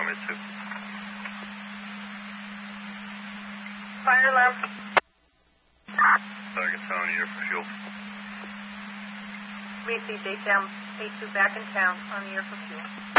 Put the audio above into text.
Romeo 2. Fire alarm. Target's on the air for fuel. Received 8 down, 8-2 back in town on the air for fuel.